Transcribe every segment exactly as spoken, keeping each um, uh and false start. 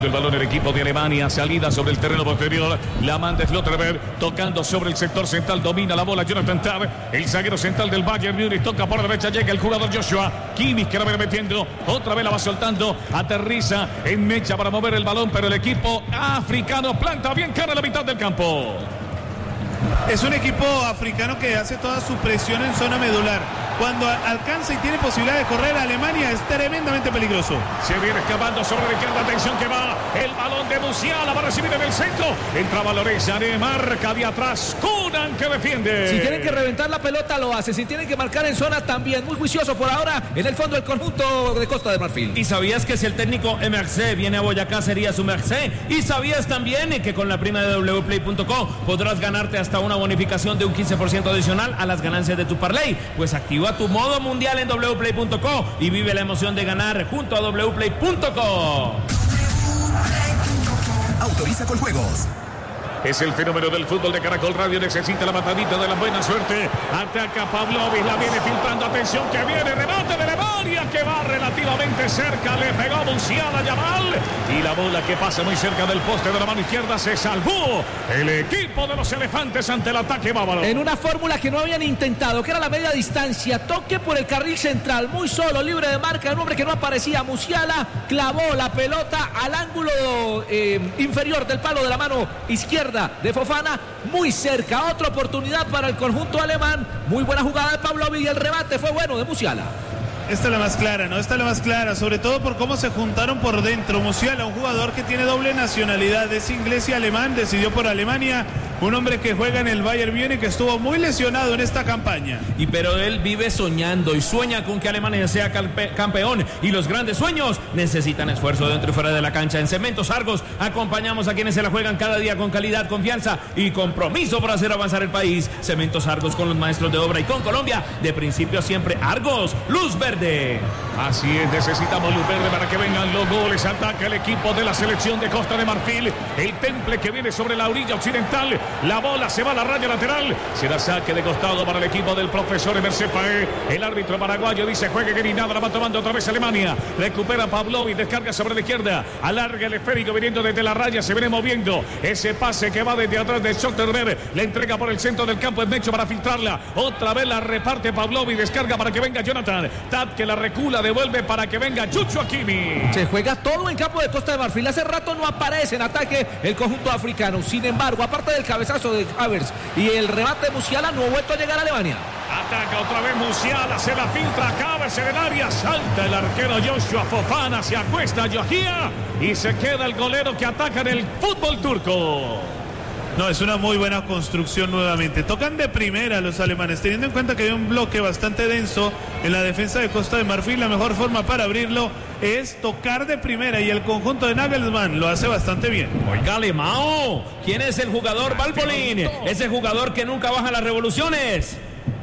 El balón el equipo de Alemania, salida sobre el terreno posterior, la manda Schlotterberg, tocando sobre el sector central, domina la bola Jonathan Tah, el zaguero central del Bayern Múnich, toca por derecha, llega el jugador Joshua Kimmich, que la va metiendo, otra vez la va soltando, aterriza en mecha para mover el balón, pero el equipo africano planta bien cara a la mitad del campo. Es un equipo africano que hace toda su presión en zona medular. Cuando alcanza y tiene posibilidad de correr a Alemania es tremendamente peligroso. Se viene escapando sobre la izquierda, atención que va el balón de Musiala, va a recibir en el centro. Entraba Lorenzané, marca de atrás, Kunan que defiende. Si tienen que reventar la pelota lo hace, si tienen que marcar en zona también. Muy juicioso por ahora en el fondo del conjunto de Costa de Marfil. ¿Y sabías que si el técnico Emerse viene a Boyacá sería su merced? ¿Y sabías también que con la prima de doble u play punto co podrás ganarte hasta una bonificación de un quince por ciento adicional a las ganancias de tu parlay? Pues activa tu modo mundial en doble u play punto co y vive la emoción de ganar junto a doble u play punto co. Autoriza con juegos. Es el fenómeno del fútbol de Caracol Radio, necesita la matadita de la buena suerte. Ataca Pavlovic, la viene filtrando, atención que viene, remate de Alemania que va relativamente cerca, le pegó Musiala a Yamal y la bola que pasa muy cerca del poste de la mano izquierda, se salvó el equipo de los elefantes ante el ataque bávaro. En una fórmula que no habían intentado, que era la media distancia, toque por el carril central, muy solo, libre de marca, un hombre que no aparecía, Musiala clavó la pelota al ángulo eh, inferior del palo de la mano izquierda de Fofana, muy cerca, otra oportunidad para el conjunto alemán, muy buena jugada de Pavlovic y el remate fue bueno de Musiala. Esta es la más clara, ¿no? Esta es la más clara, sobre todo por cómo se juntaron por dentro. Musiala, un jugador que tiene doble nacionalidad, es inglés y alemán, decidió por Alemania, un hombre que juega en el Bayern Múnich, que estuvo muy lesionado en esta campaña. Y pero él vive soñando y sueña con que Alemania sea campeón, y los grandes sueños necesitan esfuerzo dentro y fuera de la cancha. En Cementos Argos acompañamos a quienes se la juegan cada día con calidad, confianza y compromiso por hacer avanzar el país. Cementos Argos, con los maestros de obra y con Colombia, de principio a siempre. Argos, luz verde. Así es, necesitamos luz verde para que vengan los goles. Ataca el equipo de la selección de Costa de Marfil. El temple que viene sobre la orilla occidental. La bola se va a la raya lateral. Será saque de costado para el equipo del profesor Emerse Faé. El árbitro paraguayo dice juegue que ni nada. La va tomando otra vez Alemania. Recupera Pavlovic, descarga sobre la izquierda. Alarga el esférico viniendo desde la raya. Se viene moviendo. Ese pase que va desde atrás de Schlotterberg. La entrega por el centro del campo. Es Mecho para filtrarla. Otra vez la reparte Pavlovic. Descarga para que venga Jonathan Tah, que la recula, devuelve para que venga Joshua Kimmich. Se juega todo en campo de Costa de Marfil. Hace rato no aparece en ataque el conjunto africano. Sin embargo, aparte del cabezazo de Havertz y el remate de Musiala, no ha vuelto a llegar a Alemania. Ataca otra vez Musiala, se la filtra a Havertz en el área, salta el arquero Joshua Fofana, se acuesta Yohia y se queda el golero que ataca en el fútbol turco. No, es una muy buena construcción nuevamente. Tocan de primera los alemanes, teniendo en cuenta que hay un bloque bastante denso en la defensa de Costa de Marfil. La mejor forma para abrirlo es tocar de primera y el conjunto de Nagelsmann lo hace bastante bien. Oiga, Alemão, ¿quién es el jugador Valbolin? Ese jugador que nunca baja las revoluciones.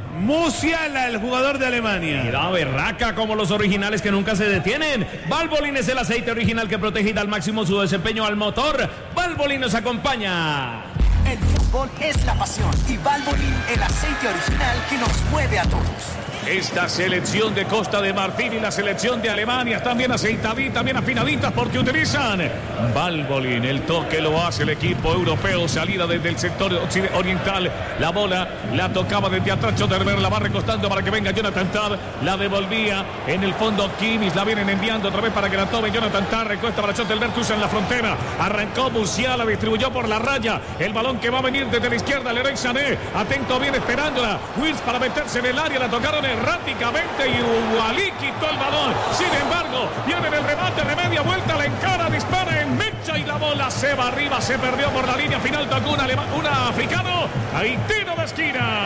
Musiala, el jugador de Alemania. Mira, berraca, como los originales que nunca se detienen. Valbolin es el aceite original que protege y da al máximo su desempeño al motor. Valbolin nos acompaña. El fútbol es la pasión y Valbolin el aceite original que nos mueve a todos. Esta selección de Costa de Marfil y la selección de Alemania están bien aceitaditas, bien afinaditas porque utilizan Valbolin. El toque lo hace el equipo europeo. Salida desde el sector oriental. La bola la tocaba desde atrás Schlotterberg. La va recostando para que venga Jonathan Tah. La devolvía en el fondo Kimmich. La vienen enviando otra vez para que la tome Jonathan Tah. Recuesta para Schlotterberg, cruza en la frontera. Arrancó Musiala, distribuyó por la raya. El balón que va a venir desde la izquierda. Leroy Sané. Atento, bien esperándola. Wills para meterse en el área. La tocaron erráticamente y Wally quitó el balón. Sin embargo, viene el remate de media vuelta, la encara, dispara en mecha y la bola se va arriba, se perdió por la línea final. Tocó un, un africano. Ahí tiro de esquina.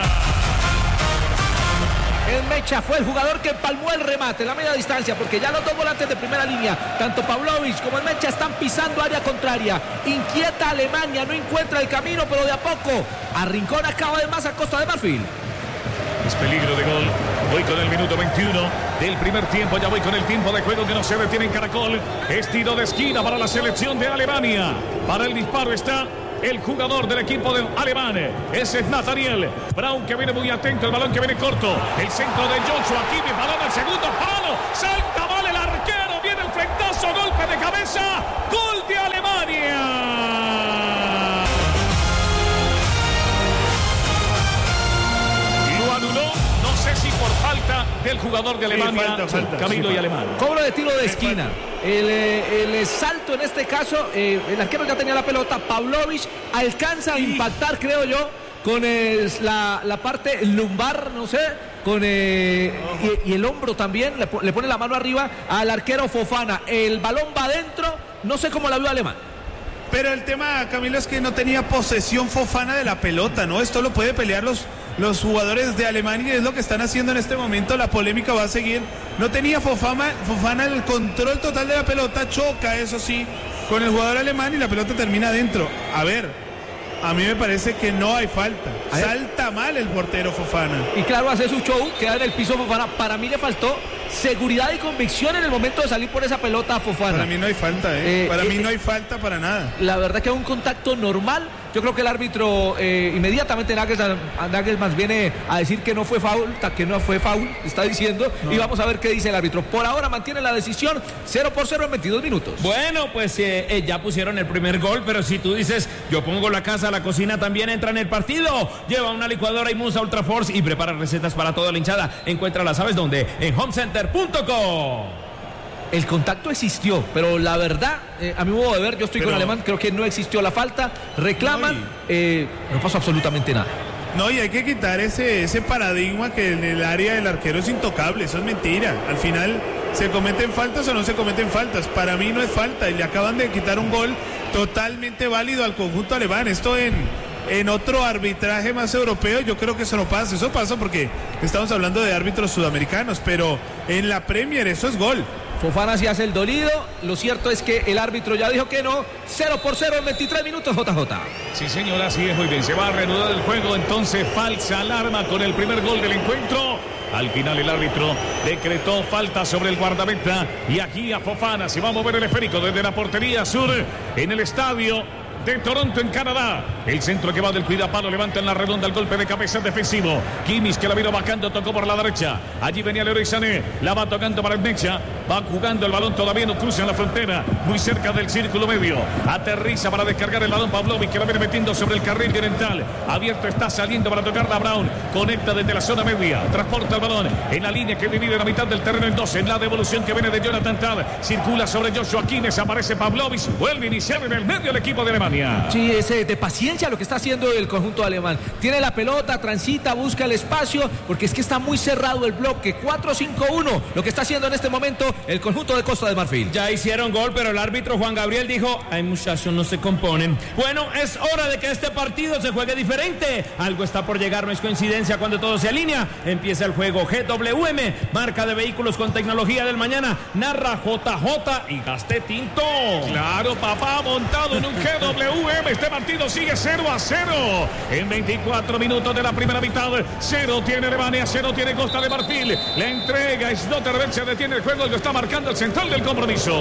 El Mecha fue el jugador que empalmó el remate, la media distancia, porque ya los dos volantes de primera línea, tanto Pavlovic como el Mecha, están pisando área contraria. Inquieta Alemania, no encuentra el camino, pero de a poco arrincona cada vez más a Costa de Marfil. Es peligro de gol. Voy con el minuto veintiuno del primer tiempo. Ya voy con el tiempo de juego que no se detiene en Caracol. Es tiro de esquina para la selección de Alemania. Para el disparo está el jugador del equipo de alemán. Ese es Nathaniel Brown, que viene muy atento. El balón que viene corto. El centro de Joshua Kimmich. Balón al segundo palo. Salta mal el arquero. Viene el frentazo. Golpe de cabeza. Gol de Alemania. jugador de Sí, Alemania, falta, falta, Camilo sí, y Alemán. Cobro de tiro de esquina. El, eh, el salto en este caso, eh, el arquero ya tenía la pelota. Pavlovic alcanza a impactar, creo yo, con eh, la, la parte lumbar, no sé, con eh, y, y el hombro también. Le, le pone la mano arriba al arquero Fofana. El balón va adentro. No sé cómo la vio Alemán. Pero el tema, Camilo, es que no tenía posesión Fofana de la pelota, ¿no? Esto lo puede pelear los, los jugadores de Alemania y es lo que están haciendo en este momento. La polémica va a seguir. No tenía Fofana, Fofana el control total de la pelota, choca, eso sí, con el jugador alemán y la pelota termina adentro. A ver, a mí me parece que no hay falta. Salta mal el portero Fofana. Y claro, hace su show, queda en el piso Fofana. Para mí le faltó seguridad y convicción en el momento de salir por esa pelota a Fofana. Para mí no hay falta, ¿eh? Eh, Para eh, mí no eh, hay falta para nada. La verdad que es un contacto normal. Yo creo que el árbitro eh, inmediatamente Nagelsmann, Nagelsmann viene a decir que no fue foul, que no fue foul, está diciendo, no. Y vamos a ver qué dice el árbitro. Por ahora mantiene la decisión, cero por cero en veintidós minutos. Bueno, pues eh, eh, ya pusieron el primer gol, pero si tú dices, yo pongo la casa, la cocina también entra en el partido. Lleva una licuadora y Musa Ultra Force y prepara recetas para toda la hinchada. Encuéntralas, ¿sabes dónde? En homecenter punto com. El contacto existió, pero la verdad, eh, a mi modo de ver, yo estoy pero, con Alemán, creo que no existió la falta, reclaman, no, y, eh, no pasó absolutamente nada. No, y hay que quitar ese, ese paradigma que en el área del arquero es intocable, eso es mentira. Al final, ¿se cometen faltas o no se cometen faltas? Para mí no es falta y le acaban de quitar un gol totalmente válido al conjunto alemán. Esto en... En otro arbitraje más europeo yo creo que eso no pasa, eso pasa porque estamos hablando de árbitros sudamericanos, pero en la Premier eso es gol. Fofana se hace el dolido, lo cierto es que el árbitro ya dijo que no, cero por cero en veintitrés minutos, J J. Sí señor, así es, muy bien, se va a reanudar el juego, entonces falsa alarma con el primer gol del encuentro. Al final el árbitro decretó falta sobre el guardameta y aquí a Fofana se va a mover el esférico desde la portería sur en el estadio de Toronto en Canadá. El centro que va del cuidapalo levanta en la redonda el golpe de cabeza defensivo. Kimmich que la vino bajando, tocó por la derecha. Allí venía Leroy Sané, la va tocando para el Necha. Va jugando el balón, todavía no cruza en la frontera, muy cerca del círculo medio. Aterriza para descargar el balón Pavlovic que la viene metiendo sobre el carril oriental. Abierto está saliendo para tocarla Brown. Conecta desde la zona media, transporta el balón en la línea que divide la mitad del terreno en dos. En la devolución que viene de Jonathan Tah. Circula sobre Joshua Kimmich, aparece Pavlovic. Vuelve a iniciar en el medio el equipo de Alemania. Sí, es de paciencia lo que está haciendo el conjunto alemán. Tiene la pelota, transita, busca el espacio, porque es que está muy cerrado el bloque. cuatro cinco uno, lo que está haciendo en este momento el conjunto de Costa de Marfil. Ya hicieron gol, pero el árbitro Juan Gabriel dijo, ay muchachos, no se componen. Bueno, es hora de que este partido se juegue diferente. Algo está por llegar, no es coincidencia cuando todo se alinea. Empieza el juego G W M, marca de vehículos con tecnología del mañana. Narra J J y Gaste Tinto. Claro, papá, montado en un G W M. Este partido sigue cero a cero. En veinticuatro minutos de la primera mitad, cero tiene Alemania, cero tiene Costa de Marfil. La entrega es Slotterbeck, se detiene el juego y lo está marcando el central del compromiso.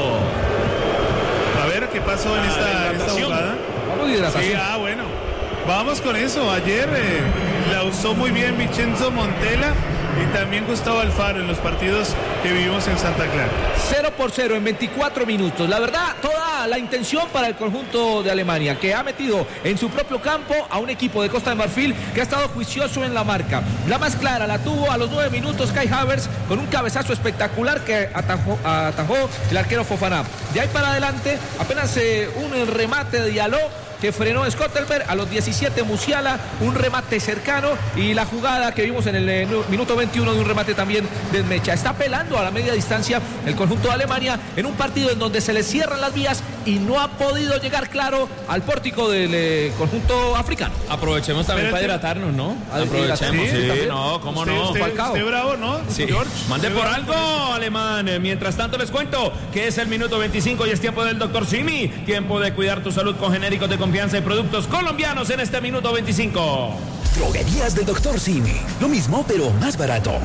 A ver, ¿qué pasó en esta, en esta jugada? Vamos de hidratación. Sí, ah, bueno. Vamos con eso. Ayer eh, la usó muy bien Vincenzo Montella y también Gustavo Alfaro en los partidos que vivimos en Santa Clara. cero por cero en veinticuatro minutos. La verdad, toda la intención para el conjunto de Alemania, que ha metido en su propio campo a un equipo de Costa de Marfil que ha estado juicioso en la marca. La más clara la tuvo a los nueve minutos Kai Havertz con un cabezazo espectacular que atajó, atajó el arquero Fofana. De ahí para adelante, apenas eh, un remate de Diallo que frenó Scottelberg. A los diecisiete Musiala, un remate cercano y la jugada que vimos en el eh, minuto veintiuno de un remate también del Mecha. Está apelando a la media distancia el conjunto de Alemania en un partido en donde se le cierran las vías y no ha podido llegar claro al pórtico del eh, conjunto africano. Aprovechemos también para hidratarnos, ¿no? Aprovechemos, sí, sí, no, cómo usted, no. Usted, usted bravo, ¿no? Sí. George, mande por bravo, algo, alemán. Mientras tanto les cuento que es el minuto veinticinco y es tiempo del doctor Simi. Tiempo de cuidar tu salud con genéricos de confianza y productos colombianos en este minuto veinticinco. Droguerías del doctor Simi. Lo mismo, pero más barato.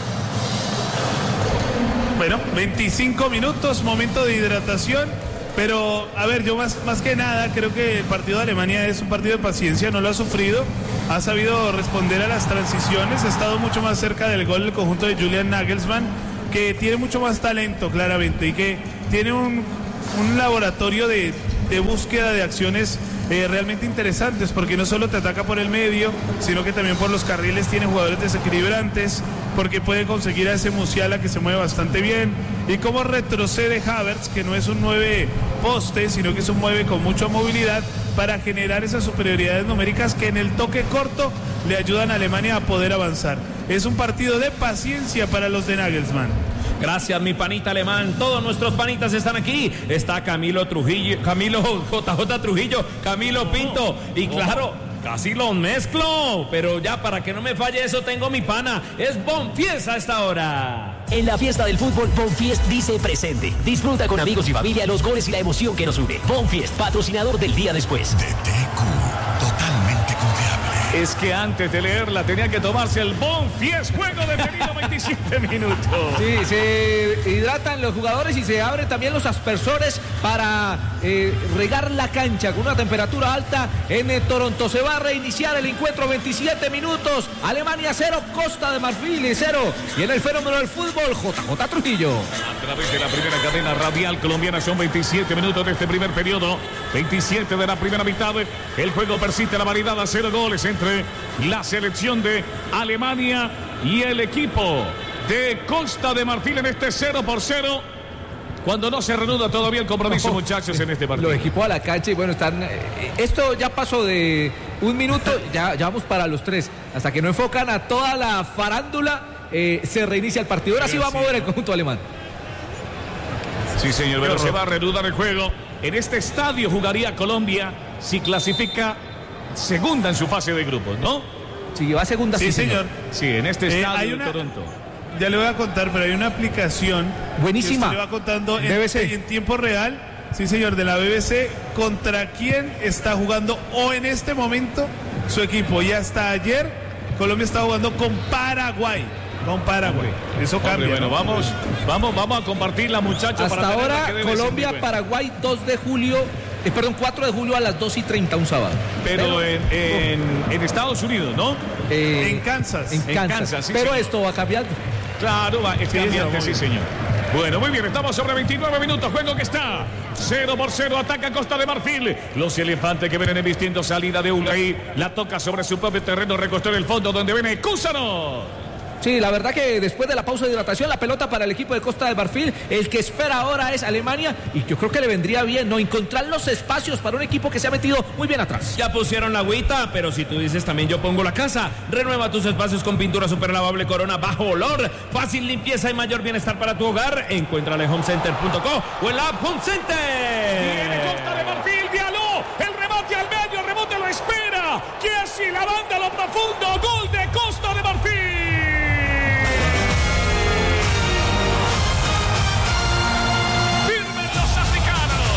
Bueno, veinticinco minutos, momento de hidratación. Pero, a ver, yo más, más que nada creo que el partido de Alemania es un partido de paciencia, no lo ha sufrido, ha sabido responder a las transiciones, ha estado mucho más cerca del gol del conjunto de Julian Nagelsmann, que tiene mucho más talento claramente y que tiene un, un laboratorio de, de búsqueda de acciones eh, realmente interesantes, porque no solo te ataca por el medio, sino que también por los carriles tiene jugadores desequilibrantes, porque puede conseguir a ese Musiala que se mueve bastante bien, y cómo retrocede Havertz, que no es un nueve poste, sino que es un nueve con mucha movilidad, para generar esas superioridades numéricas que en el toque corto le ayudan a Alemania a poder avanzar. Es un partido de paciencia para los de Nagelsmann. Gracias, mi panita alemán. Todos nuestros panitas están aquí. Está Camilo Trujillo, Camilo J J Trujillo, Camilo Pinto. Y claro, casi los mezclo. Pero ya, para que no me falle eso, tengo mi pana. Es Bonfies a esta hora. En la fiesta del fútbol, Bonfiest dice presente. Disfruta con amigos y familia los goles y la emoción que nos une. Bonfiest, patrocinador del día después. D T Q, totalmente confiable. Es que antes de leerla tenía que tomarse el Bonfies, juego detenido veintisiete minutos. Sí, se hidratan los jugadores y se abren también los aspersores para eh, regar la cancha con una temperatura alta en eh, Toronto. Se va a reiniciar el encuentro, veintisiete minutos. Alemania cero, Costa de Marfil cero. Y en el fenómeno del fútbol, J J Trujillo. A través de la primera cadena radial colombiana son veintisiete minutos de este primer periodo. veintisiete de la primera mitad. El juego persiste la variedad a cero goles entre la selección de Alemania y el equipo de Costa de Marfil en este cero por cero. Cuando no se reanuda todavía el compromiso, muchachos, en este partido. Los equipos a la cancha y bueno, están... Eh, esto ya pasó de un minuto, ya, ya vamos para los tres. Hasta que no enfocan a toda la farándula, eh, se reinicia el partido. Ahora sí va a mover el conjunto alemán. Sí, señor, pero se va a reanudar el juego. En este estadio jugaría Colombia si clasifica segunda en su fase de grupos, ¿no? Sí, va segunda. Sí, sí señor. Sí, en este Eh, estadio hay de una- Toronto. Ya le voy a contar, pero hay una aplicación Buenísima. que usted le va contando en, B B C. en tiempo real. Sí, señor, de la B B C, contra quién está jugando o en este momento su equipo. Y hasta ayer Colombia está jugando con Paraguay. Con Paraguay. Eso Hombre, cambia. bueno, ¿no? vamos, vamos, vamos a compartirla, muchachos. Hasta para tenerla ahora, que debe ser muy Colombia, buena. Paraguay, dos de julio, eh, perdón, cuatro de julio a las dos y treinta, un sábado. Pero en, en, en Estados Unidos, ¿no? Eh, En Kansas. en en Kansas. Kansas, sí, Pero señor. esto va a cambiar. Claro, va, es Sí, cambiante, sí, sí, señor. Bueno, muy bien, estamos sobre veintinueve minutos, juego que está cero por cero, ataca Costa de Marfil. Los elefantes que vienen vistiendo salida de Ulay, la toca sobre su propio terreno, recostó en el fondo donde viene Cúsano. Sí, la verdad que después de la pausa de hidratación, la pelota para el equipo de Costa de Marfil, el que espera ahora es Alemania, y yo creo que le vendría bien, ¿no? Encontrar los espacios para un equipo que se ha metido muy bien atrás. Ya pusieron la agüita, pero si tú dices también yo pongo la casa. Renueva tus espacios con pintura super lavable Corona bajo olor. Fácil limpieza y mayor bienestar para tu hogar. Encuéntrala en homecenter punto co o en la app Home Center. Viene Costa de Marfil, Diallo, el rebote al medio, el rebote lo espera. Que así la banda a lo profundo, gol de Costa de Marfil. Firmen los africanos.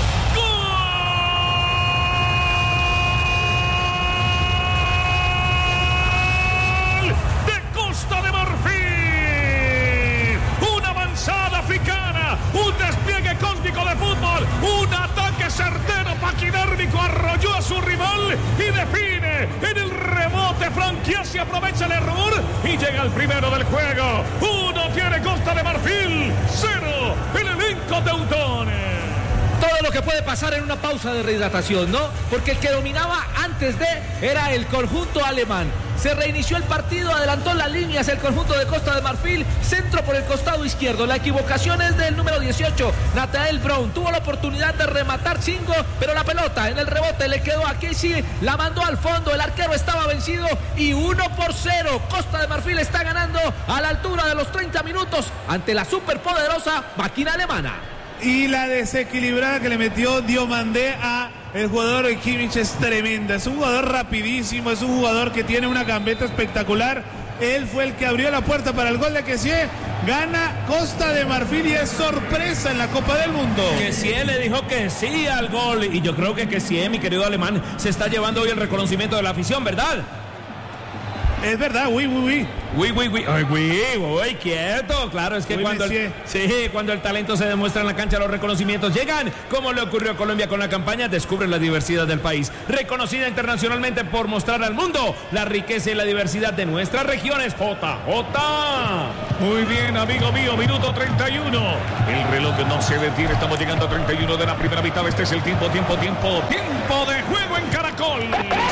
Gol de Costa de Marfil. Una avanzada africana, un despliegue cósmico de fútbol, un ataque certero, paquidérmico, arrolló a su rival y define en el rebote, flanquea, se aprovecha el error y llega el primero del juego. Uno tiene Costa de Marfil, cero el elenco teutones. Todo lo que puede pasar en una pausa de rehidratación, ¿no? Porque el que dominaba antes de era el conjunto alemán. Se reinició el partido, adelantó las líneas el conjunto de Costa de Marfil, centro por el costado izquierdo. La equivocación es del número dieciocho, Nathanael Brown. Tuvo la oportunidad de rematar cinco, pero la pelota en el rebote le quedó a Kessie, la mandó al fondo, el arquero estaba vencido y uno por cero. Costa de Marfil está ganando a la altura de los treinta minutos ante la superpoderosa máquina alemana. Y la desequilibrada que le metió Diomandé a el jugador de Kimmich es tremenda. Es un jugador rapidísimo, es un jugador que tiene una gambeta espectacular. Él fue el que abrió la puerta para el gol de Kessie. Gana Costa de Marfil y es sorpresa en la Copa del Mundo. Que sí, le dijo que sí al gol. Y yo creo que que sí, mi querido alemán, se está llevando hoy el reconocimiento de la afición, ¿verdad? Es verdad, uy, uy, uy. Uy, uy, uy, uy, uy, uy, quieto. Claro, es que Uy, cuando el, sí, cuando el talento se demuestra en la cancha, los reconocimientos llegan, como le ocurrió a Colombia con la campaña Descubre la diversidad del país, reconocida internacionalmente por mostrar al mundo la riqueza y la diversidad de nuestras regiones. J J. Muy bien, amigo mío, minuto treinta y uno. El reloj no se detiene, estamos llegando a treinta y uno de la primera mitad. Este es el tiempo, tiempo, tiempo, tiempo de juego en Caracol.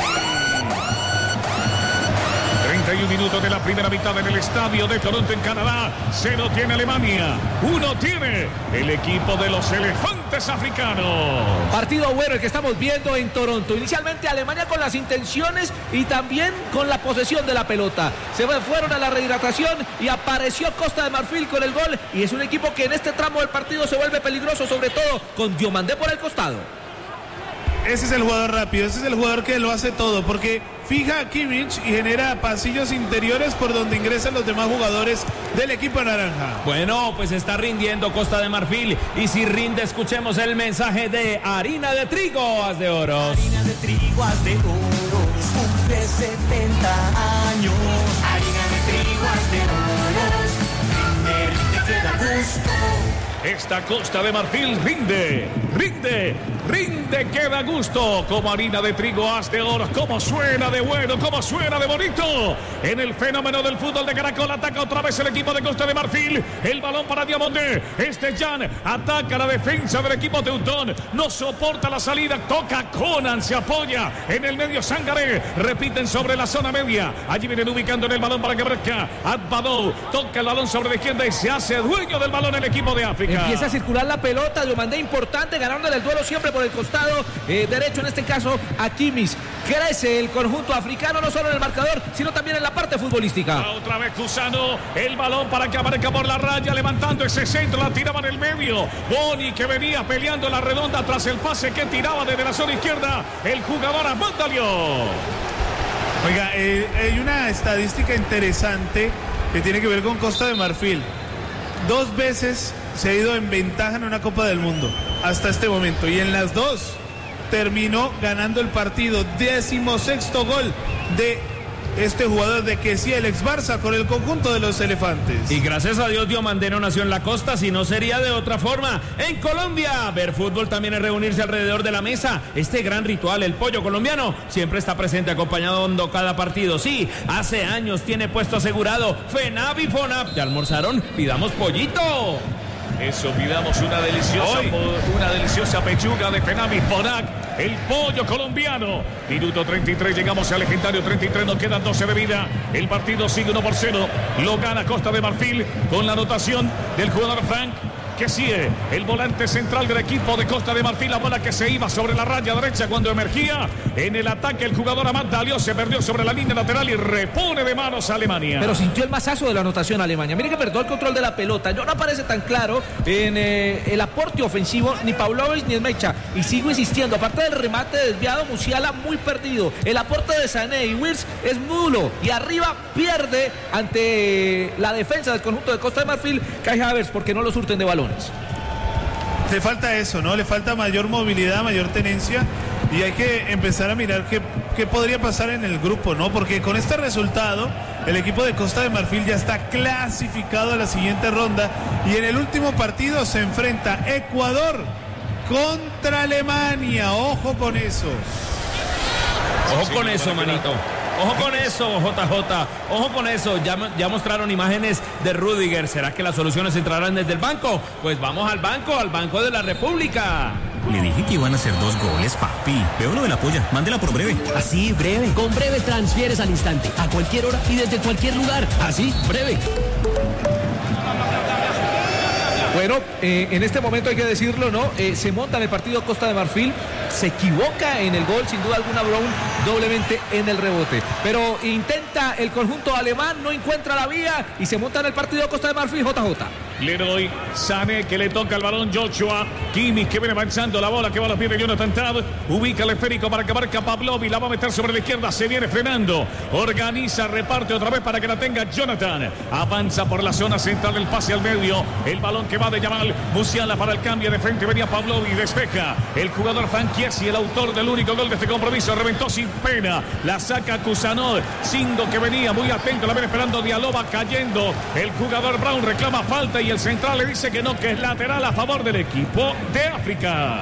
treinta y un minutos de la primera mitad en el estadio de Toronto, en Canadá. Cero tiene Alemania, uno tiene el equipo de los elefantes africanos. Partido bueno el que estamos viendo en Toronto. Inicialmente Alemania con las intenciones y también con la posesión de la pelota. Se fueron a la rehidratación y apareció Costa de Marfil con el gol. Y es un equipo que en este tramo del partido se vuelve peligroso, sobre todo con Diomandé por el costado. Ese es el jugador rápido, ese es el jugador que lo hace todo, porque fija a Kimmich y genera pasillos interiores por donde ingresan los demás jugadores del equipo naranja. Bueno, pues está rindiendo Costa de Marfil, y si rinde, escuchemos el mensaje de Harina de Trigo, Haz de Oros. Harina de trigo, haz de oros, cumple setenta años. Harina de trigo, haz de oros, rinde, rinde, que da gusto. Esta Costa de Marfil rinde, rinde, rinde, que da gusto. Como harina de trigo, haz de oro. Como suena de bueno, como suena de bonito. En el fenómeno del fútbol de Caracol, ataca otra vez el equipo de Costa de Marfil. El balón para Diomandé. Este Jan ataca la defensa del equipo teutón. No soporta la salida. Toca Conan, se apoya en el medio Sangaré. Repiten sobre la zona media. Allí vienen ubicando en el balón para que aparezca Adbadou. Toca el balón sobre la izquierda y se hace dueño del balón el equipo de África. Empieza a circular la pelota, Diomandé importante, ganándole el duelo siempre por el costado eh, derecho, en este caso a Kimmich. Crece el conjunto africano, no solo en el marcador, sino también en la parte futbolística. Otra vez Cusano, el balón para que aparezca por la raya, levantando ese centro, la tiraba en el medio. Boni, que venía peleando la redonda tras el pase que tiraba desde la zona izquierda el jugador Amandalio. Oiga, eh, hay una estadística interesante que tiene que ver con Costa de Marfil. Dos veces se ha ido en ventaja en una Copa del Mundo hasta este momento, y en las dos terminó ganando el partido. Décimo sexto gol de este jugador de Kessie, el ex Barça, con el conjunto de los elefantes. Y gracias a Dios Diomandé no nació en la costa, si no sería de otra forma. En Colombia, ver fútbol también es reunirse alrededor de la mesa. Este gran ritual, el pollo colombiano, siempre está presente acompañando cada partido. Sí, hace años tiene puesto asegurado FENAP y FONAP. ¿Ya almorzaron? Pidamos pollito. Eso, pidamos una deliciosa, una deliciosa pechuga de FENAP y FONAP, el pollo colombiano. Minuto treinta y tres, llegamos al legendario treinta y tres, nos quedan doce de vida. El partido sigue uno por cero, lo gana Costa de Marfil con la anotación del jugador Frank Kessie, el volante central del equipo de Costa de Marfil. La bola que se iba sobre la raya derecha cuando emergía en el ataque el jugador Amandalio, se perdió sobre la línea lateral y repone de manos a Alemania. Pero sintió el mazazo de la anotación Alemania. Mire que perdió el control de la pelota. No, no aparece tan claro en eh, el aporte ofensivo ni Pavlovic ni el Mecha. Y sigo insistiendo, aparte del remate desviado, Musiala muy perdido. El aporte de Sané y Wirtz es nulo. Y arriba pierde ante la defensa del conjunto de Costa de Marfil Kai Havertz, porque no lo surten de balón. Le falta eso, ¿no? Le falta mayor movilidad, mayor tenencia, y hay que empezar a mirar qué, qué podría pasar en el grupo, ¿no? Porque con este resultado, el equipo de Costa de Marfil ya está clasificado a la siguiente ronda, y en el último partido se enfrenta Ecuador contra Alemania. Ojo con eso. Ojo con eso, manito. Ojo con eso, J J. Ojo con eso. Ya, ya mostraron imágenes de Rudiger. ¿Será que las soluciones entrarán desde el banco? Pues vamos al banco, al Banco de la República. Le dije que iban a hacer dos goles, papi. Veo lo de la polla. Mándela por Breve. Así, Breve. Con Breve transfieres al instante, a cualquier hora y desde cualquier lugar. Así, Breve. Bueno, eh, en este momento hay que decirlo, ¿no? Eh, se monta en el partido Costa de Marfil, se equivoca en el gol, sin duda alguna Brown, doblemente en el rebote. Pero intenta el conjunto alemán, no encuentra la vía y se monta en el partido Costa de Marfil, J J. Leroy Sané, que le toca el balón, Joshua Kimmich, que viene avanzando, la bola que va a los pies de Jonathan Tah, ubica el esférico para que marca Pavlovic, la va a meter sobre la izquierda, se viene frenando, organiza, reparte otra vez para que la tenga Jonathan, avanza por la zona central, el pase al medio, el balón que va de Yamal Musiala para el cambio de frente, venía Pavlovic, despeja el jugador Frank Chiesi, el autor del único gol de este compromiso, reventó sin pena, la saca Kusanov, Sindo que venía muy atento, la ven esperando Diallo, va cayendo, el jugador Brown reclama falta y el central le dice que no, que es lateral a favor del equipo de África.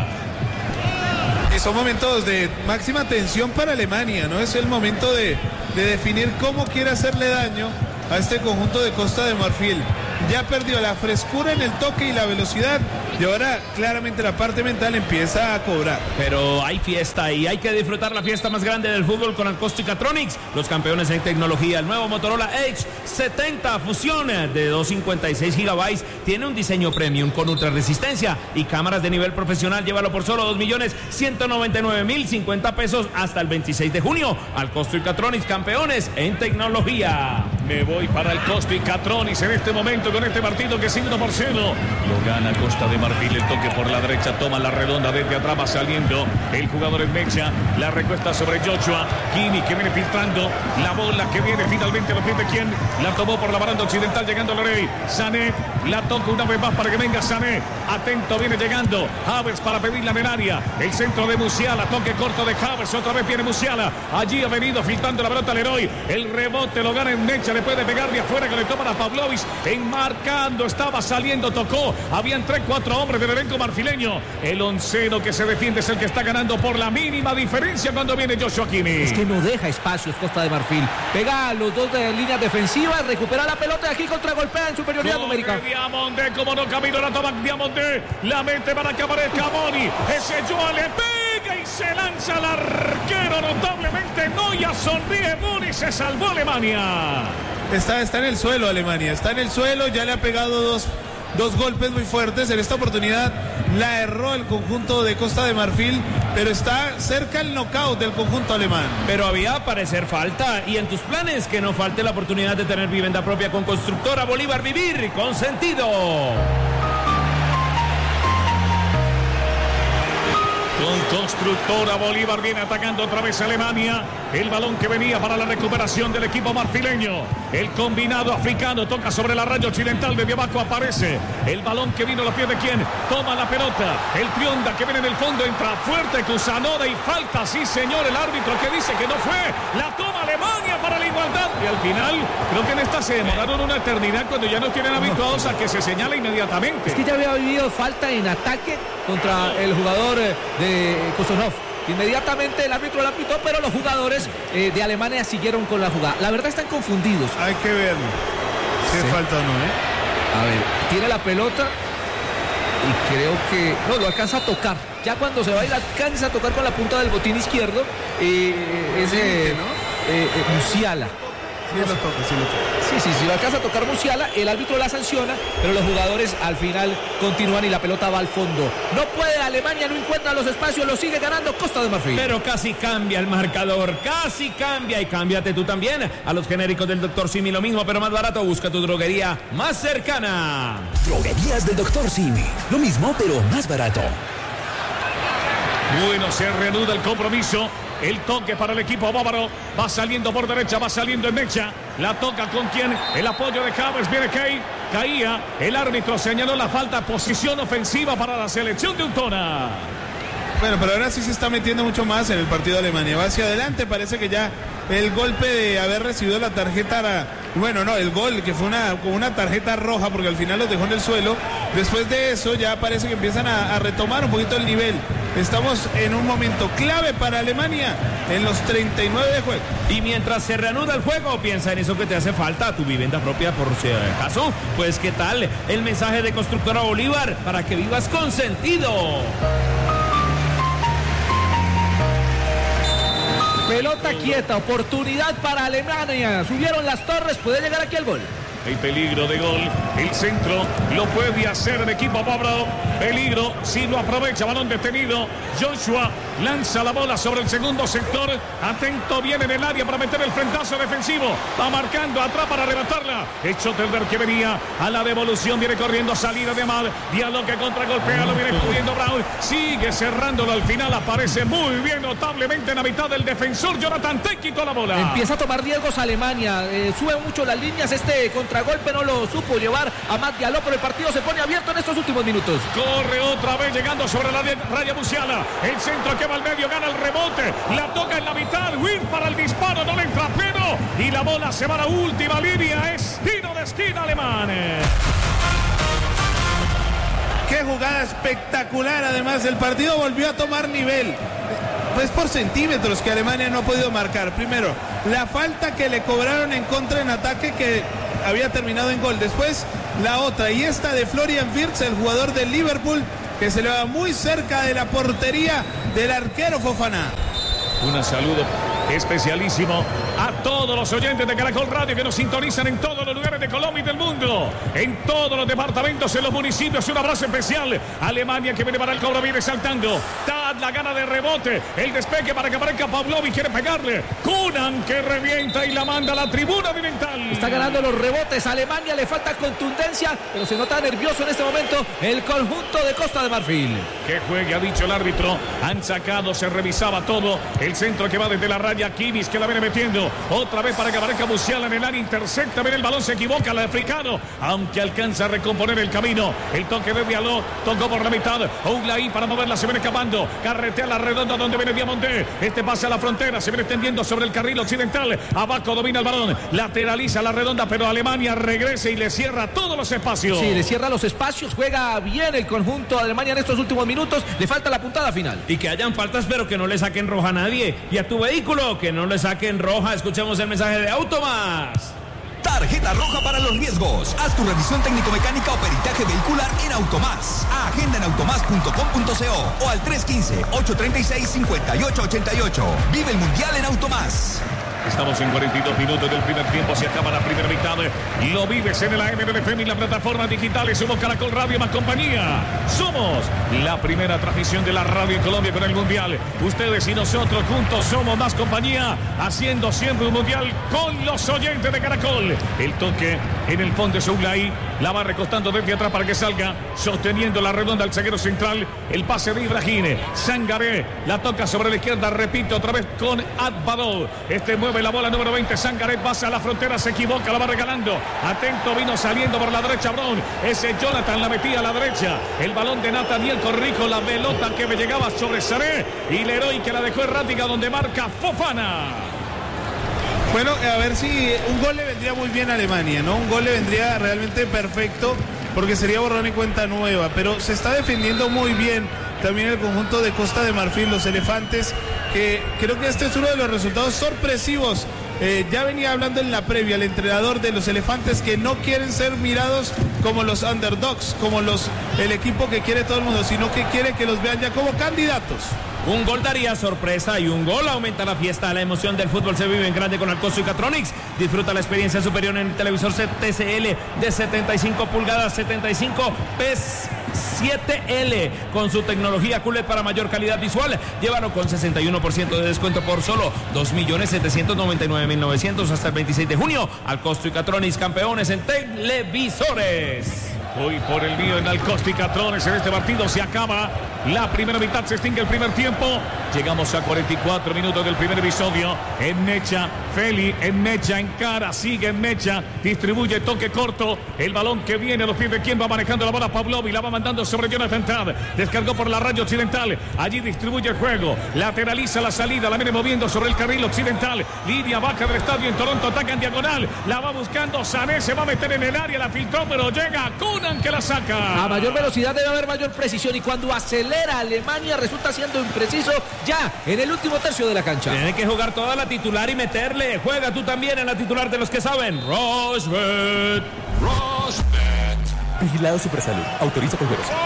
Y son momentos de máxima tensión para Alemania, ¿no? Es el momento de, de definir cómo quiere hacerle daño a este conjunto de Costa de Marfil. Ya perdió la frescura en el toque y la velocidad, y ahora claramente la parte mental empieza a cobrar. Pero hay fiesta y hay que disfrutar la fiesta más grande del fútbol con Acousticatronics, los campeones en tecnología. El nuevo Motorola Edge setenta Fusión de doscientos cincuenta y seis gigabytes tiene un diseño premium con ultra resistencia y cámaras de nivel profesional. Llévalo por solo dos millones ciento noventa y nueve mil cincuenta pesos hasta el veintiséis de junio. Acousticatronics, campeones en tecnología. Me voy para el Acousticatronics en este momento con este partido que sigue uno por cero. Lo gana Costa de Marfil, el toque por la derecha, toma la redonda desde atrás, va saliendo el jugador en mecha, la recuesta sobre Joshua, Kini que viene filtrando, la bola que viene finalmente a los pies de quien la tomó por la baranda occidental, llegando a Lorey, Sané, la toca una vez más para que venga Sané, atento, viene llegando Havertz para pedirla en el área, el centro de Musiala, toque corto de Havertz, otra vez viene Musiala, allí ha venido filtrando la pelota Leroy, el rebote lo gana en mecha, le puede pegar de afuera que le toman a Pavlovic, enmarcando, estaba saliendo, tocó, habían tres, cuatro hombres del elenco marfileño, el onceno que se defiende es el que está ganando por la mínima diferencia cuando viene Joshua Kini. Es que no deja espacios Costa de Marfil, pega a los dos de líneas defensivas, recupera la pelota y aquí contragolpea en superioridad Corre numérica. Diamondé, como no camino, la toma Diamondé, la mete para que aparezca Moni, ese Joa le pega y se lanza al arquero notablemente, Noya sonríe, Moni, se salvó Alemania. Está, está en el suelo Alemania, está en el suelo, ya le ha pegado dos, dos golpes muy fuertes. En esta oportunidad la erró el conjunto de Costa de Marfil, pero está cerca el knockout del conjunto alemán. Pero había parecer falta, y en tus planes que no falte la oportunidad de tener vivienda propia con Constructora Bolívar, vivir con sentido. Con Constructora Bolívar viene atacando otra vez Alemania. El balón que venía para la recuperación del equipo marfileño. El combinado africano toca sobre la raya occidental. De abajo aparece el balón que vino a los pies de quien toma la pelota. El Trionda que viene en el fondo, entra fuerte Kusanov y falta, sí señor, el árbitro que dice que no fue. La toma Alemania para la igualdad. Y al final, creo que en esta se demoraron una eternidad cuando ya nos tienen habituados a que se señale inmediatamente. Es que ya había vivido falta en ataque contra el jugador de Kusanov. Inmediatamente el árbitro la pitó, pero los jugadores eh, de Alemania siguieron con la jugada. La verdad están confundidos. Hay que verlo. Si sí. falta o no, ¿eh? A ver, tiene la pelota y creo que... No, lo alcanza a tocar. Ya cuando se va y la alcanza a tocar con la punta del botín izquierdo, eh, es eh, ¿no? eh, eh, Musiala. Sí, lo toca, sí lo toca. Sí, sí, si lo alcanza a tocar Musiala, el árbitro la sanciona, pero los jugadores al final continúan y la pelota va al fondo. No puede Alemania, no encuentra los espacios, lo sigue ganando Costa de Marfil. Pero casi cambia el marcador, casi cambia, y cámbiate tú también a los genéricos del doctor Simi, lo mismo pero más barato. Busca tu droguería más cercana. Droguerías del doctor Simi, lo mismo pero más barato. Bueno, se reanuda el compromiso. El toque para el equipo bávaro. Va saliendo por derecha, va saliendo en mecha. La toca con quien, el apoyo de Havertz. Viene Kay, caía. El árbitro señaló la falta. Posición ofensiva para la selección de Utona. Bueno, pero ahora sí se está metiendo mucho más en el partido de Alemania. Va hacia adelante, parece que ya el golpe de haber recibido la tarjeta, era, bueno, no, el gol que fue una, con una tarjeta roja porque al final los dejó en el suelo. Después de eso ya parece que empiezan a, a retomar un poquito el nivel. Estamos en un momento clave para Alemania en los treinta y nueve de juego. Y mientras se reanuda el juego, piensa en eso que te hace falta, tu vivienda propia por si acaso. Pues qué tal el mensaje de Constructora Bolívar para que vivas con sentido. Pelota quieta, oportunidad para Alemania. Subieron las torres, puede llegar aquí el gol. Hay peligro de gol. El centro lo puede hacer el equipo bávaro. Peligro si lo aprovecha. Balón detenido. Joshua lanza la bola sobre el segundo sector. Atento, viene en el área para meter el frentazo defensivo. Va marcando atrás para arrebatarla. Hecho Telber que venía a la devolución. Viene corriendo, salida de Mal. Diallo que contragolpea, lo viene cubriendo Brown. Sigue cerrándolo al final. Aparece muy bien, notablemente en la mitad del defensor Jonathan Teki con la bola. Empieza a tomar riesgos Alemania. Eh, sube mucho las líneas. Este contra golpe no lo supo llevar a Matt Diallo, pero el partido se pone abierto en estos últimos minutos. Corre otra vez llegando sobre la raya Musiala. El centro que lleva al medio, gana el rebote, la toca en la mitad, Will para el disparo, no le entra pero, y la bola se va a la última línea, es tiro de esquina alemán. Qué jugada espectacular, además el partido volvió a tomar nivel. Pues por centímetros que Alemania no ha podido marcar. Primero, la falta que le cobraron en contra en ataque que había terminado en gol. Después, la otra, y esta de Florian Wirtz, el jugador del Liverpool, que se le va muy cerca de la portería del arquero Fofana. Un saludo especialísimo a todos los oyentes de Caracol Radio que nos sintonizan en todos los lugares de Colombia y del mundo, en todos los departamentos, en los municipios. Un abrazo especial. Alemania que viene para el cobro, viene saltando. Tad, la gana de rebote, el despegue para que aparezca Pavlovic, quiere pegarle. Kunan que revienta y la manda a la tribuna oriental. Está ganando los rebotes. A Alemania le falta contundencia, pero se nota nervioso en este momento el conjunto de Costa de Marfil. Que juegue, ha dicho el árbitro. Han sacado, se revisaba todo. El centro que va desde la raya, Kimmich que la viene metiendo. Otra vez para que aparezca Musiala en el área, intercepta, viene el balón, se equivoca el africano, aunque alcanza a recomponer el camino. El toque de Diallo, tocó por la mitad. Oulahí para moverla, se viene escapando. Carretea la redonda donde viene Diamondé. Este pasa a la frontera, se viene extendiendo sobre el carril occidental. Abajo domina el balón, lateraliza la redonda, pero Alemania regresa y le cierra todos los espacios. Sí, le cierra los espacios, juega bien el conjunto de Alemania en estos últimos minutos. Le falta la puntada final. Y que hayan faltas, pero que no le saquen roja a nadie. Y a tu vehículo, que no le saquen roja. Escuchemos el mensaje de Automás. Tarjeta roja para los riesgos. Haz tu revisión técnico-mecánica o peritaje vehicular en Automás. Agenda en automás punto com punto co o al tres uno cinco, ocho tres seis, cinco ocho ocho ocho. Vive el Mundial en Automás. Estamos en cuarenta y dos minutos del primer tiempo, se acaba la primera mitad. Lo vives en el A M de F M y la plataforma digital. Somos Caracol Radio más compañía. Somos la primera transmisión de la radio en Colombia con el Mundial. Ustedes y nosotros juntos somos más compañía, haciendo siempre un Mundial con los oyentes de Caracol. El toque en el fondo es Oulahí, la va recostando desde atrás para que salga, sosteniendo la redonda al zaguero central. El pase de Ibrahim, Sangaré, la toca sobre la izquierda, repite otra vez con Adbadou. Este mueve la bola número veinte, Sangaré pasa a la frontera, se equivoca, la va regalando. Atento, vino saliendo por la derecha Brown. Ese Jonathan la metía a la derecha. El balón de Nathaniel Corrijo, la pelota que me llegaba sobre Saré. Y Leroy que la dejó errática donde marca Fofana. Bueno, a ver si un gol le vendría muy bien a Alemania, ¿no? Un gol le vendría realmente perfecto porque sería borrón y cuenta nueva. Pero se está defendiendo muy bien también el conjunto de Costa de Marfil, los elefantes, que creo que este es uno de los resultados sorpresivos. Eh, ya venía hablando en la previa el entrenador de los elefantes que no quieren ser mirados como los underdogs, como los el equipo que quiere todo el mundo, sino que quiere que los vean ya como candidatos. Un gol daría sorpresa y un gol aumenta la fiesta. La emoción del fútbol se vive en grande con Alcosto y Catronics. Disfruta la experiencia superior en el televisor T C L de setenta y cinco pulgadas, setenta y cinco P siete L con su tecnología Q L E D para mayor calidad visual. Llévalo con sesenta y uno por ciento de descuento por solo dos millones setecientos noventa y nueve mil novecientos hasta el veintiséis de junio. Alcosto y Catronics, campeones en televisores. Hoy por el mío en Alcosto y Catrones. En este partido se acaba la primera mitad, se extingue el primer tiempo. Llegamos a cuarenta y cuatro minutos del primer episodio. En Necha, Feli, en Necha, en cara, sigue en Necha, distribuye toque corto. El balón que viene a los pies de quien va manejando la bola, Pavlovic, la va mandando sobre Jonathan Tad. Descargó por la raya occidental. Allí distribuye el juego. Lateraliza la salida, la viene moviendo sobre el carril occidental. Línea baja del estadio en Toronto, ataca en diagonal. La va buscando Sané, se va a meter en el área, la filtró, pero llega Kunan que la saca. A mayor velocidad debe haber mayor precisión y cuando acelera Alemania resulta siendo impreciso ya en el último tercio de la cancha. Tiene que jugar toda la titular y meterle. Juega tú también en la titular de los que saben. Rosbet. Rosbet. Vigilado Supersalud. Autoriza con juegos.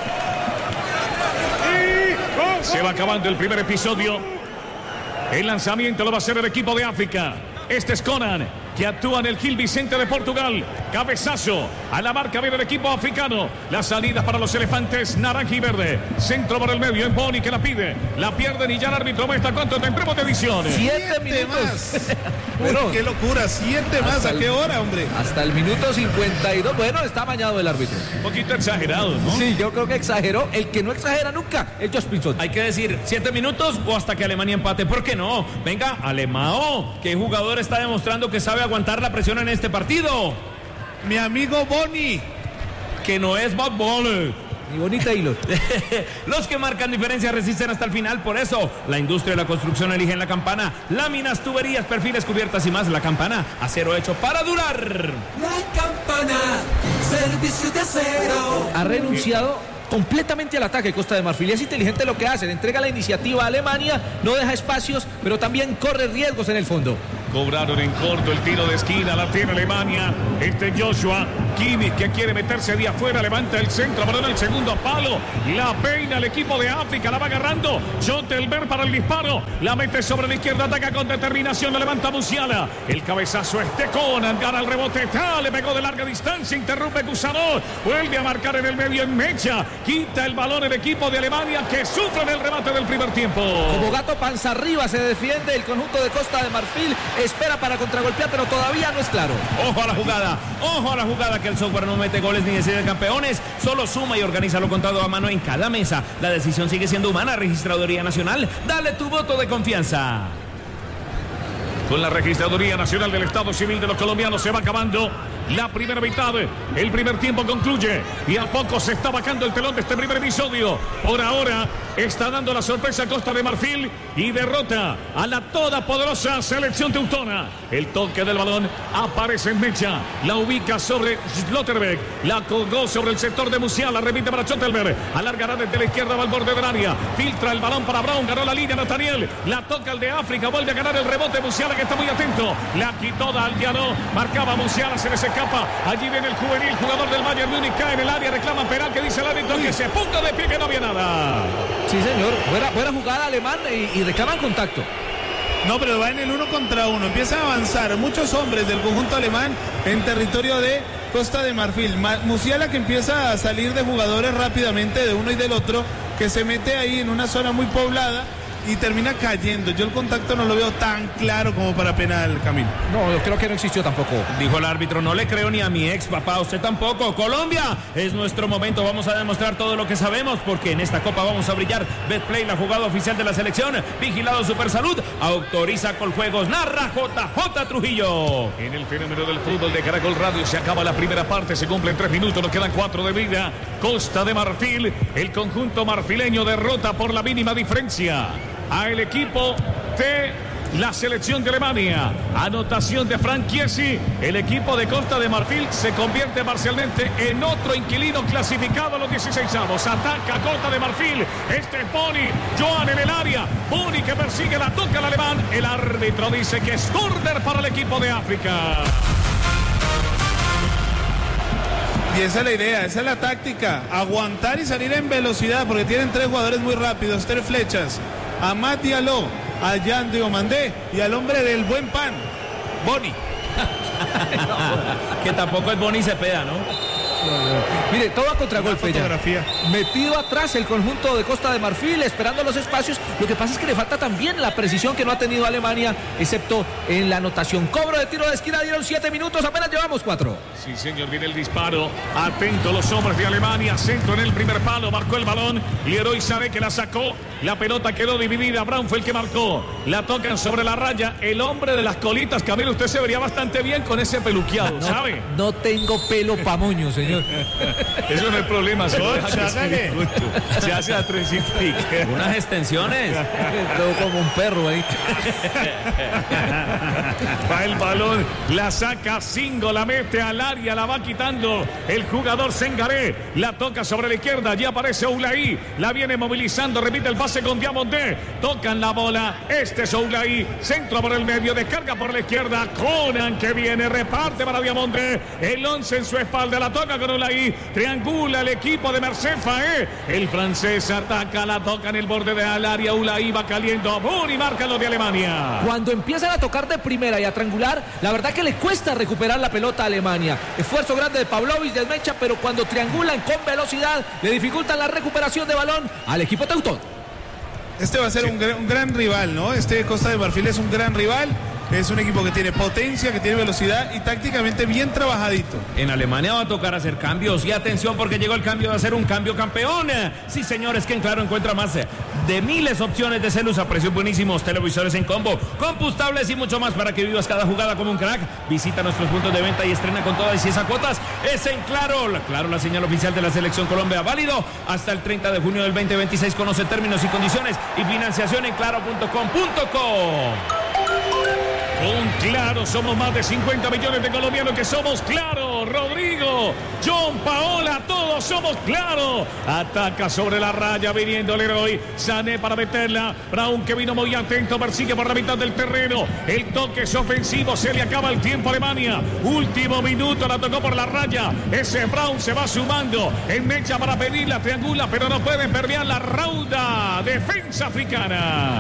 Se va acabando el primer episodio. El lanzamiento lo va a hacer el equipo de África. Este es Conan, que actúa en el Gil Vicente de Portugal. Cabezazo a la marca viene el equipo africano. Las salidas para los elefantes, naranja y verde. Centro por el medio, en Boni que la pide. La pierden y ya el árbitro muestra cuánto tendremos de edición. Siete, Siete más. Bueno, qué locura, siete más. ¿A qué hora, hombre? Hasta el minuto cincuenta y dos. Bueno, está amañado el árbitro. Un poquito exagerado, ¿no? Sí, yo creo que exageró. El que no exagera nunca es Josh Pinson. Hay que decir, siete minutos o hasta que Alemania empate. ¿Por qué no? Venga, Alemao, ¿qué jugador está demostrando que sabe aguantar la presión en este partido? Mi amigo Boni, que no es Bad Bunny. Ni bonita hilo. Los que marcan diferencia resisten hasta el final, por eso la industria de la construcción eligen la Campana. Láminas, tuberías, perfiles, cubiertas y más. La Campana, acero hecho para durar. La Campana, servicio de acero. Ha renunciado completamente al ataque Costa de Marfil. Y es inteligente lo que hace, le entrega la iniciativa a Alemania, no deja espacios, pero también corre riesgos en el fondo. Cobraron en corto el tiro de esquina, la tiene Alemania. Este Joshua Kimmich que quiere meterse de afuera, levanta el centro, balón al segundo palo, la peina el equipo de África, la va agarrando Schotelberg para el disparo, la mete sobre la izquierda, ataca con determinación, la levanta Musiala, el cabezazo es de Conan, gana el rebote, ¡tá! Le pegó de larga distancia, interrumpe Cusanó, vuelve a marcar en el medio en mecha, quita el balón el equipo de Alemania que sufre en el remate del primer tiempo. Como gato panza arriba se defiende el conjunto de Costa de Marfil, espera para contragolpear, pero todavía no es claro. Ojo a la jugada, ojo a la jugada, que el software no mete goles ni decide campeones, solo suma y organiza lo contado a mano en cada mesa. La decisión sigue siendo humana. Registraduría Nacional, dale tu voto de confianza. Con la Registraduría Nacional del Estado Civil de los Colombianos se va acabando la primera mitad. El primer tiempo concluye y a poco se está bajando el telón de este primer episodio. Por ahora está dando la sorpresa a Costa de Marfil y derrota a la todopoderosa selección teutona. El toque del balón aparece en mecha, la ubica sobre Schlotterbeck, la colgó sobre el sector de Musiala, repite para Schotelberg, alargará desde la izquierda, va al borde del área, filtra el balón para Brown, ganó la línea Nathaniel, la toca el de África, vuelve a ganar el rebote Musiala que está muy atento, la quitó Daldiano, marcaba Musiala, se les escapa, allí viene el juvenil, jugador del Bayern Múnich, cae en el área, reclama penal, que dice el árbitro que se punta de pie, que no había nada. Sí, señor, buena, buena jugada alemán y, y reclaman contacto. No, pero va en el uno contra uno. Empiezan a avanzar muchos hombres del conjunto alemán en territorio de Costa de Marfil. Ma- Musiala que empieza a salir de jugadores rápidamente de uno y del otro, que se mete ahí en una zona muy poblada y termina cayendo. Yo el contacto no lo veo tan claro como para penal, Camilo. No, yo creo que no existió tampoco. Dijo el árbitro, no le creo ni a mi ex papá, usted tampoco. Colombia, es nuestro momento, vamos a demostrar todo lo que sabemos, porque en esta copa vamos a brillar. Betplay, la jugada oficial de la selección, vigilado Supersalud, autoriza Coljuegos, narra J J Trujillo. En el fenómeno del fútbol de Caracol Radio se acaba la primera parte, se cumplen tres minutos, nos quedan cuatro de vida. Costa de Marfil, el conjunto marfileño derrota por la mínima diferencia al equipo de la selección de Alemania. Anotación de Frank Chiesi. El equipo de Costa de Marfil se convierte parcialmente en otro inquilino clasificado a los dieciseisavos. Ataca Costa de Marfil. Este es Boni. Joan en el área. Boni que persigue, la toca el alemán. El árbitro dice que es córner para el equipo de África. Y esa es la idea, esa es la táctica. Aguantar y salir en velocidad, porque tienen tres jugadores muy rápidos, tres flechas. A Amad Diallo, a Jan Diomandé y al hombre del buen pan, Boni. Que tampoco es Boni Cepeda, ¿no? Mire, todo a contragolpe ya. Metido atrás el conjunto de Costa de Marfil, esperando los espacios. Lo que pasa es que le falta también la precisión que no ha tenido Alemania, excepto en la anotación. Cobro de tiro de esquina, dieron siete minutos, apenas llevamos cuatro. Sí, señor, viene el disparo. Atento los hombres de Alemania. Centro en el primer palo, marcó el balón. Leroy Sané que la sacó. La pelota quedó dividida. Brown fue el que marcó. La tocan sobre la raya. El hombre de las colitas, Camilo, usted se vería bastante bien con ese peluqueado, no, ¿sabe? No tengo pelo pa' moño, señor. Eso no es problema, señor. Se hace la trencific. Unas extensiones. Todo como un perro ahí. Va el balón, la saca Singo, la mete al área, la va quitando el jugador Sengaré. La toca sobre la izquierda, allí aparece Oulaí. La viene movilizando, repite el pase con Diamondé. Tocan la bola, este es Oulaí. Centro por el medio, descarga por la izquierda. Conan que viene, reparte para Diamondé. El once en su espalda, la toca con Oulaí. Triangula el equipo de Merced Faé. El francés ataca, la toca en el borde del área. Oulaí va caliendo a Boni, marca lo de Alemania. Cuando empiezan a tocar de primera y a triangular, la verdad que le cuesta recuperar la pelota a Alemania. Esfuerzo grande de Pavlovic, del Mecha, pero cuando triangulan con velocidad, le dificultan la recuperación de balón al equipo teutón. Este va a ser sí. un, gran, un gran rival, ¿no? Este Costa de Marfil es un gran rival. Es un equipo que tiene potencia, que tiene velocidad y tácticamente bien trabajadito. En Alemania va a tocar hacer cambios. Y atención, porque llegó el cambio de hacer un cambio campeón. Sí, señores, que en claro encuentra más de miles de opciones de celus a precios buenísimos, televisores en combo, combustibles y mucho más para que vivas cada jugada como un crack. Visita nuestros puntos de venta y estrena con todas y esas cuotas. Es en Claro, la, Claro, la señal oficial de la Selección Colombia, válido hasta el treinta de junio del veinte veintiséis. Conoce términos y condiciones y financiación en claro punto com punto co. Con Claro somos más de cincuenta millones de colombianos que somos Claro. Rodrigo, John, Paola, todos somos Claro. Ataca sobre la raya viniendo el héroe. Sané para meterla. Brown, que vino muy atento, persigue por la mitad del terreno. El toque es ofensivo, se le acaba el tiempo a Alemania. Último minuto, la tocó por la raya. Ese Brown se va sumando. En mecha para pedirla, triangula, pero no puede permear la rauda. Defensa africana.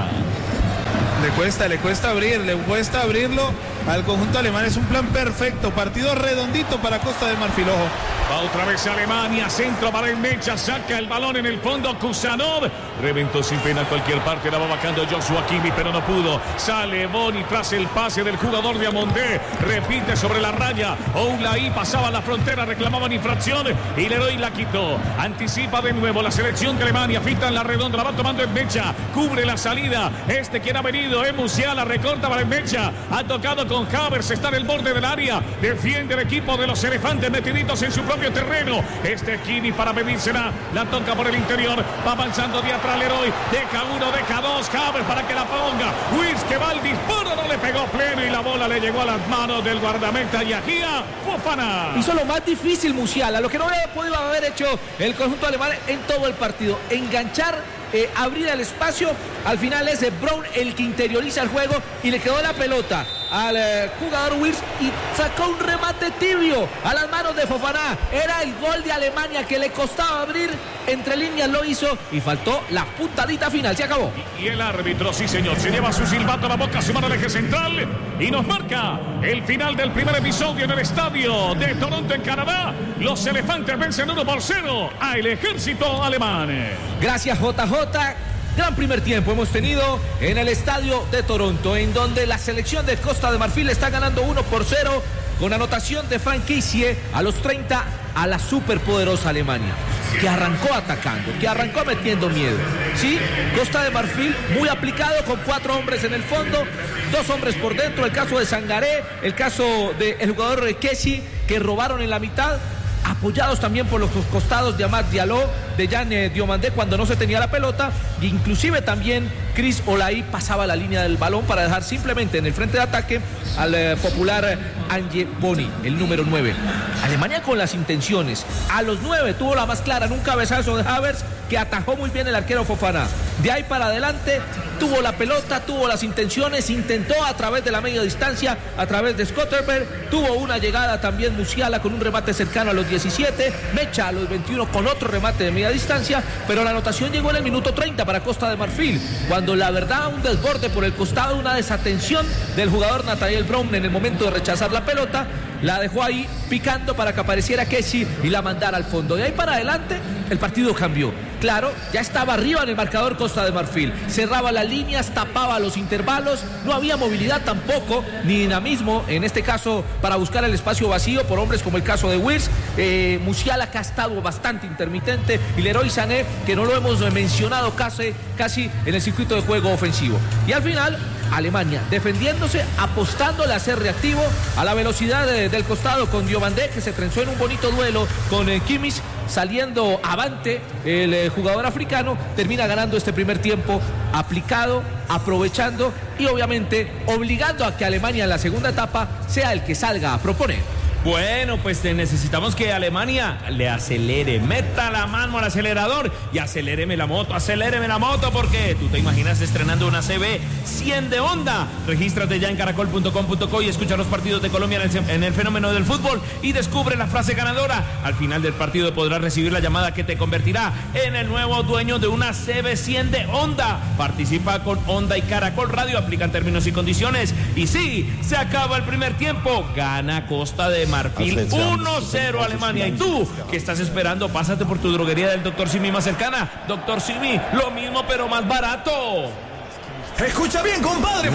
Le cuesta, le cuesta abrir, le cuesta abrirlo al conjunto alemán. Es un plan perfecto, partido redondito para Costa de Marfil. Ojo. Va otra vez Alemania, centro para el Mecha, saca el balón en el fondo, Kusanov, reventó sin pena a cualquier parte, la va bajando Joshua Kimmich, pero no pudo, sale Boni tras el pase del jugador de Amondé, repite sobre la raya, Oulaí pasaba la frontera, reclamaban infracción y Leroy la quitó, anticipa de nuevo la selección de Alemania, fita en la redonda, la va tomando el Mecha, cubre la salida, este quien ha venido es Musiala, recorta para el Mecha, ha tocado con Havertz, está en el borde del área, defiende el equipo de los elefantes metiditos en su propio terreno. Este Kini para pedírsela, la toca por el interior, va avanzando de atrás Leroy, deja uno, deja dos, Havertz para que la ponga, Wirtz que va al disparo, no le pegó pleno y la bola le llegó a las manos del guardameta Yahia Fofana. Hizo lo más difícil Musiala, lo que no había podido haber hecho el conjunto alemán en todo el partido, enganchar, Eh, abrir el espacio. Al final es de Brown el que interioriza el juego y le quedó la pelota al eh, jugador Wirtz y sacó un remate tibio a las manos de Fofana. Era el gol de Alemania que le costaba abrir, entre líneas lo hizo y faltó la puntadita final, se acabó. Y, y el árbitro, sí señor, se lleva su silbato a la boca, su mano al eje central y nos marca el final del primer episodio en el estadio de Toronto en Canadá. Los elefantes vencen uno por cero al ejército alemán. Gracias J J. Gran primer tiempo hemos tenido en el estadio de Toronto, en donde la selección de Costa de Marfil está ganando uno por cero con anotación de Frank Kessié a los treinta a la superpoderosa Alemania, que arrancó atacando, que arrancó metiendo miedo. Sí, Costa de Marfil muy aplicado con cuatro hombres en el fondo, dos hombres por dentro, el caso de Sangaré, el caso del jugador Kessié que robaron en la mitad, apoyados también por los costados de Amad Diallo, de Jan eh, Diomandé cuando no se tenía la pelota, e inclusive también Chris Oulaí pasaba la línea del balón para dejar simplemente en el frente de ataque al eh, popular Ange Boni, el número nueve. Alemania con las intenciones, a los nueve tuvo la más clara en un cabezazo de Havertz que atajó muy bien el arquero Fofana. De ahí para adelante tuvo la pelota, tuvo las intenciones, intentó a través de la media distancia, a través de Scotterberg, tuvo una llegada también Musiala con un remate cercano a los diecisiete, Mecha a los veintiuno con otro remate de media distancia, pero la anotación llegó en el minuto treinta para Costa de Marfil, cuando la verdad un desborde por el costado, una desatención del jugador Nathaniel Brown en el momento de rechazar la pelota, la dejó ahí picando para que apareciera Kessié y la mandara al fondo. De ahí para adelante el partido cambió. Claro, ya estaba arriba en el marcador Costa de Marfil, cerraba las líneas, tapaba los intervalos, no había movilidad tampoco, ni dinamismo, en este caso para buscar el espacio vacío por hombres como el caso de Wirtz, eh, Musiala que ha estado bastante intermitente y Leroy Sané que no lo hemos mencionado casi, casi en el circuito de juego ofensivo. Y al final Alemania defendiéndose, apostándole a ser reactivo a la velocidad de, del costado con Diomandé que se trenzó en un bonito duelo con eh, Kimmich, saliendo avante el eh, jugador africano, termina ganando este primer tiempo aplicado, aprovechando y obviamente obligando a que Alemania en la segunda etapa sea el que salga a proponer. Bueno, pues necesitamos que Alemania le acelere, meta la mano al acelerador y aceléreme la moto, aceléreme la moto, porque tú te imaginas estrenando una C B cien de Honda. Regístrate ya en caracol punto com punto co y escucha los partidos de Colombia en el, en el fenómeno del fútbol y descubre la frase ganadora. Al final del partido podrás recibir la llamada que te convertirá en el nuevo dueño de una C B cien de Honda. Participa con Honda y Caracol Radio, aplican términos y condiciones. Y sí, se acaba el primer tiempo, gana Costa de Marfil uno cero Alemania. Y tú, ¿qué estás esperando? Pásate por tu droguería del doctor Simi más cercana. doctor Simi, lo mismo pero más barato. Escucha bien, compadre.